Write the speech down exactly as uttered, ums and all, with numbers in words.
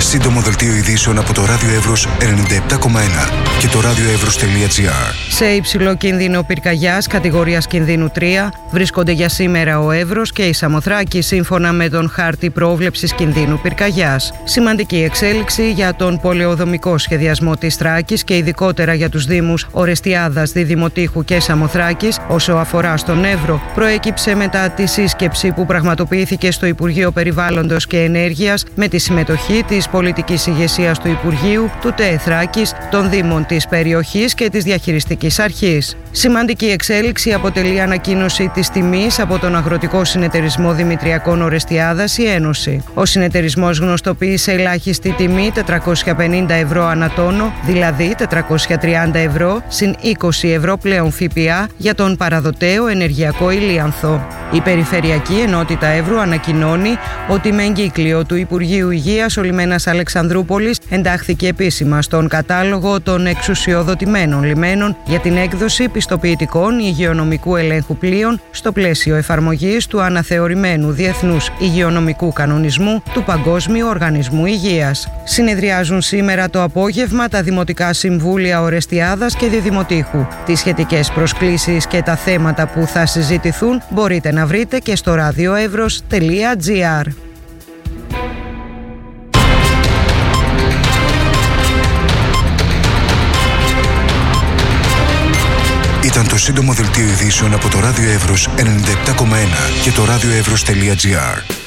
Σύντομο δελτίο ειδήσεων από το Ράδιο Εύρος ενενήντα επτά κόμμα ένα και το radioevros τελεία gr. Σε υψηλό κίνδυνο πυρκαγιάς κατηγορίας κινδύνου τρία βρίσκονται για σήμερα ο Εύρος και η Σαμοθράκη σύμφωνα με τον χάρτη πρόβλεψης κινδύνου πυρκαγιάς. Σημαντική εξέλιξη για τον πολεοδομικό σχεδιασμό της Θράκης και ειδικότερα για τους δήμους Ορεστιάδας, Διδημοτήχου και Σαμοθράκης όσο αφορά στον Εύρο προέκυψε μετά τη σύσκεψη που πραγματοποιήθηκε στο Υπουργείο Περιβάλλοντος και Ενέργειας με τη συμμετοχή της πολιτικής ηγεσίας του Υπουργείου, του ΤΕΕ Θράκης, των Δήμων της περιοχής και της Διαχειριστικής Αρχής. Σημαντική εξέλιξη αποτελεί ανακοίνωση της τιμής από τον Αγροτικό Συνεταιρισμό Δημητριακών Ορεστιάδας η Ένωση. Ο συνεταιρισμός γνωστοποίησε ελάχιστη τιμή τετρακόσια πενήντα ευρώ ανά τόνο, δηλαδή τετρακόσια τριάντα ευρώ συν είκοσι ευρώ πλέον ΦΠΑ για τον παραδοτέο ενεργειακό ηλίανθο. Η Περιφερειακή Ενότητα Εύρου ανακοινώνει ότι με εγκύκλιο του Υπουργείου Υγείας ο λιμένας Αλεξανδρούπολης εντάχθηκε επίσημα στον κατάλογο των εξουσιοδοτημένων λιμένων για την έκδοση πιστοποιητικών υγειονομικού ελέγχου πλοίων στο πλαίσιο εφαρμογής του αναθεωρημένου Διεθνούς Υγειονομικού Κανονισμού του Παγκόσμιου Οργανισμού Υγείας. Συνεδριάζουν σήμερα το απόγευμα τα Δημοτικά Συμβούλια Ορεστιάδας και Διδημοτήχου. Τις σχετικές προσκλήσεις και τα θέματα που θα συζητηθούν μπορείτε να βρείτε και στο radioevros τελεία gr. Ήταν το σύντομο δελτίο ειδήσεων από το Ράδιο Εύρος ενενήντα επτά κόμμα ένα και το radioevros τελεία gr.